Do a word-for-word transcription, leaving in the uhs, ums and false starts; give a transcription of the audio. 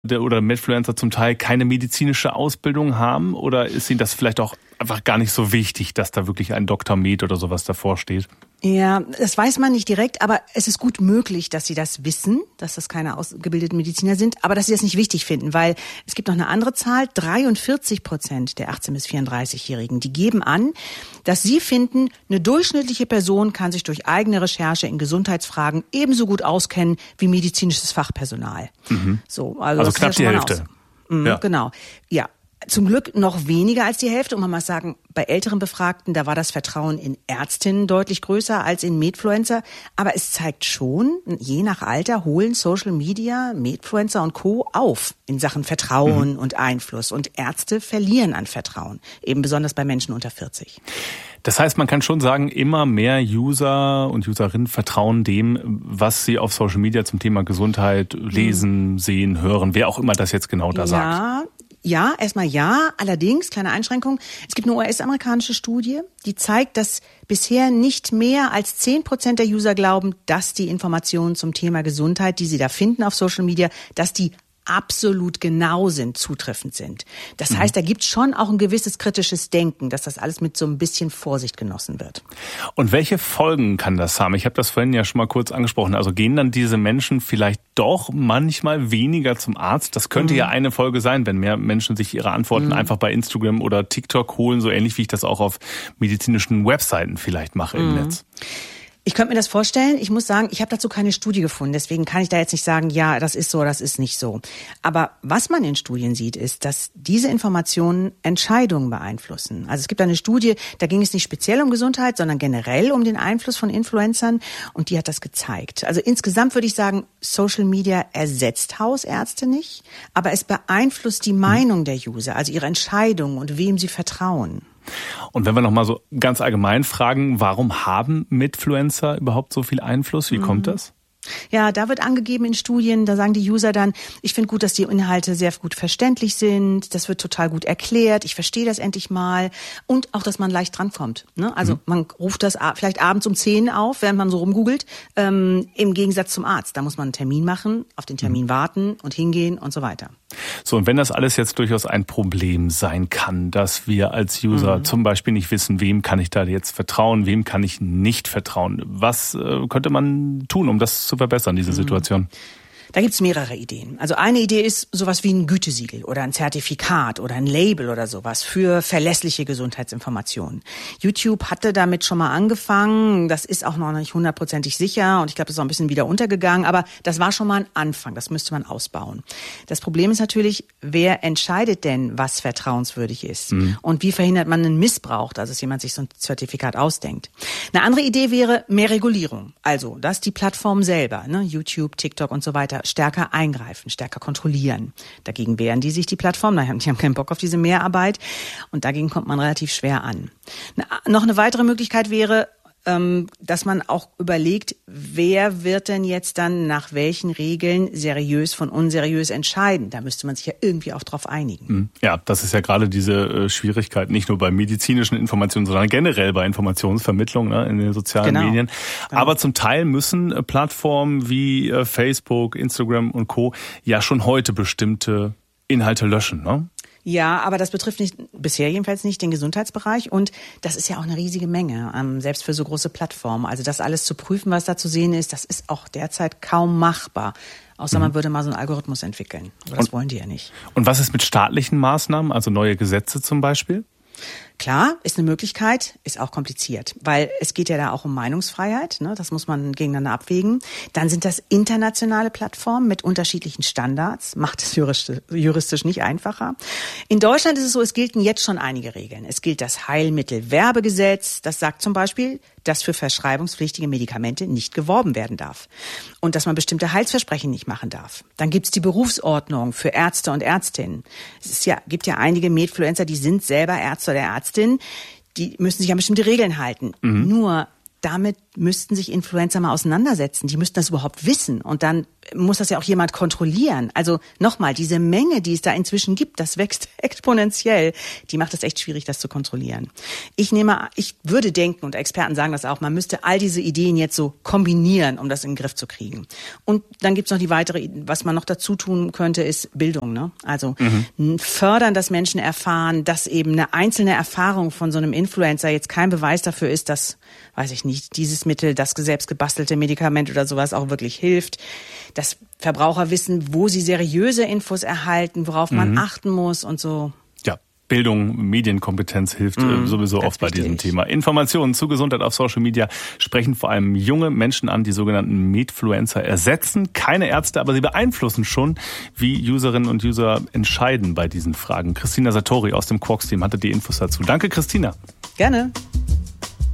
oder Medfluencer zum Teil keine medizinische Ausbildung haben? Oder ist Ihnen das vielleicht auch einfach gar nicht so wichtig, dass da wirklich ein Doktor Med oder sowas davor steht? Ja, das weiß man nicht direkt, aber es ist gut möglich, dass sie das wissen, dass das keine ausgebildeten Mediziner sind, aber dass sie das nicht wichtig finden, weil es gibt noch eine andere Zahl, dreiundvierzig Prozent der achtzehn- bis vierunddreißigjährigen, die geben an, dass sie finden, eine durchschnittliche Person kann sich durch eigene Recherche in Gesundheitsfragen ebenso gut auskennen wie medizinisches Fachpersonal. Mhm. So, also also das knapp ist ja die schon mal Hälfte. Mhm, ja. Genau, ja. Zum Glück noch weniger als die Hälfte. Und man muss sagen, bei älteren Befragten, da war das Vertrauen in Ärztinnen deutlich größer als in Medfluencer. Aber es zeigt schon, je nach Alter holen Social Media, Medfluencer und Co. auf in Sachen Vertrauen mhm. und Einfluss. Und Ärzte verlieren an Vertrauen, eben besonders bei Menschen unter vierzig. Das heißt, man kann schon sagen, immer mehr User und Userinnen vertrauen dem, was sie auf Social Media zum Thema Gesundheit lesen, mhm. sehen, hören, wer auch immer das jetzt genau da ja. sagt. Ja, erstmal ja. Allerdings, kleine Einschränkung, es gibt eine U S-amerikanische Studie, die zeigt, dass bisher nicht mehr als zehn Prozent der User glauben, dass die Informationen zum Thema Gesundheit, die sie da finden auf Social Media, dass die absolut genau sind, zutreffend sind. Das mhm. heißt, da gibt es schon auch ein gewisses kritisches Denken, dass das alles mit so ein bisschen Vorsicht genossen wird. Und welche Folgen kann das haben? Ich habe das vorhin ja schon mal kurz angesprochen. Also gehen dann diese Menschen vielleicht doch manchmal weniger zum Arzt? Das könnte mhm. ja eine Folge sein, wenn mehr Menschen sich ihre Antworten mhm. einfach bei Instagram oder TikTok holen, so ähnlich wie ich das auch auf medizinischen Webseiten vielleicht mache im mhm. Netz. Ich könnte mir das vorstellen. Ich muss sagen, ich habe dazu keine Studie gefunden. Deswegen kann ich da jetzt nicht sagen, ja, das ist so, das ist nicht so. Aber was man in Studien sieht, ist, dass diese Informationen Entscheidungen beeinflussen. Also es gibt eine Studie, da ging es nicht speziell um Gesundheit, sondern generell um den Einfluss von Influencern. Und die hat das gezeigt. Also insgesamt würde ich sagen, Social Media ersetzt Hausärzte nicht. Aber es beeinflusst die Meinung der User, also ihre Entscheidungen und wem sie vertrauen. Und wenn wir noch mal so ganz allgemein fragen, warum haben Medfluencer überhaupt so viel Einfluss? Wie mhm. kommt das? Ja, da wird angegeben in Studien, da sagen die User dann, ich finde gut, dass die Inhalte sehr gut verständlich sind, das wird total gut erklärt, ich verstehe das endlich mal und auch, dass man leicht drankommt. Ne? Also mhm. man ruft das vielleicht abends um zehn auf, während man so rumgoogelt, ähm, im Gegensatz zum Arzt. Da muss man einen Termin machen, auf den Termin mhm. warten und hingehen und so weiter. So, und wenn das alles jetzt durchaus ein Problem sein kann, dass wir als User mhm. zum Beispiel nicht wissen, wem kann ich da jetzt vertrauen, wem kann ich nicht vertrauen, was äh, könnte man tun, um das zu verbessern, diese Situation? Da gibt's mehrere Ideen. Also eine Idee ist sowas wie ein Gütesiegel oder ein Zertifikat oder ein Label oder sowas für verlässliche Gesundheitsinformationen. YouTube hatte damit schon mal angefangen. Das ist auch noch nicht hundertprozentig sicher und ich glaube, das ist auch ein bisschen wieder untergegangen. Aber das war schon mal ein Anfang. Das müsste man ausbauen. Das Problem ist natürlich, wer entscheidet denn, was vertrauenswürdig ist? Mhm. Und wie verhindert man einen Missbrauch, dass jemand sich so ein Zertifikat ausdenkt? Eine andere Idee wäre mehr Regulierung. Also, dass die Plattformen selber, ne, YouTube, TikTok und so weiter, stärker eingreifen, stärker kontrollieren. Dagegen wehren die sich, die Plattformen, die haben keinen Bock auf diese Mehrarbeit und dagegen kommt man relativ schwer an. Noch eine weitere Möglichkeit wäre, dass man auch überlegt, wer wird denn jetzt dann nach welchen Regeln seriös von unseriös entscheiden. Da müsste man sich ja irgendwie auch drauf einigen. Ja, das ist ja gerade diese Schwierigkeit, nicht nur bei medizinischen Informationen, sondern generell bei Informationsvermittlung, ne, in den sozialen genau. Medien. Genau. Aber zum Teil müssen Plattformen wie Facebook, Instagram und Co. ja schon heute bestimmte Inhalte löschen, ne? Ja, aber das betrifft nicht, bisher jedenfalls nicht den Gesundheitsbereich und das ist ja auch eine riesige Menge, ähm, selbst für so große Plattformen. Also das alles zu prüfen, was da zu sehen ist, das ist auch derzeit kaum machbar. Außer mhm. man würde mal so einen Algorithmus entwickeln. Aber das und, wollen die ja nicht. Und was ist mit staatlichen Maßnahmen, also neue Gesetze zum Beispiel? Klar, ist eine Möglichkeit, ist auch kompliziert, weil es geht ja da auch um Meinungsfreiheit, ne? Das muss man gegeneinander abwägen. Dann sind das internationale Plattformen mit unterschiedlichen Standards, macht es juristisch, juristisch nicht einfacher. In Deutschland ist es so, es gelten jetzt schon einige Regeln. Es gilt das Heilmittelwerbegesetz, das sagt zum Beispiel, dass für verschreibungspflichtige Medikamente nicht geworben werden darf und dass man bestimmte Heilsversprechen nicht machen darf. Dann gibt's die Berufsordnung für Ärzte und Ärztinnen. Es ist ja, gibt ja einige Medfluencer, die sind selber Ärzte oder Ärztin, die müssen sich an bestimmte Regeln halten. Mhm. Nur damit müssten sich Influencer mal auseinandersetzen. Die müssten das überhaupt wissen. Und dann muss das ja auch jemand kontrollieren. Also nochmal, diese Menge, die es da inzwischen gibt, das wächst exponentiell. Die macht es echt schwierig, das zu kontrollieren. Ich nehme, ich würde denken, und Experten sagen das auch, man müsste all diese Ideen jetzt so kombinieren, um das in den Griff zu kriegen. Und dann gibt's noch die weitere, was man noch dazu tun könnte, ist Bildung. Ne? Also mhm. fördern, dass Menschen erfahren, dass eben eine einzelne Erfahrung von so einem Influencer jetzt kein Beweis dafür ist, dass, weiß ich nicht, dieses Mittel, das selbst gebastelte Medikament oder sowas auch wirklich hilft. Dass Verbraucher wissen, wo sie seriöse Infos erhalten, worauf man mhm. achten muss und so. Ja, Bildung, Medienkompetenz hilft mhm, sowieso oft bei wichtig. Diesem Thema. Informationen zu Gesundheit auf Social Media sprechen vor allem junge Menschen an, die sogenannten Medfluencer ersetzen. Keine Ärzte, aber sie beeinflussen schon, wie Userinnen und User entscheiden bei diesen Fragen. Christina Satori aus dem Quarks-Team hatte die Infos dazu. Danke, Christina. Gerne.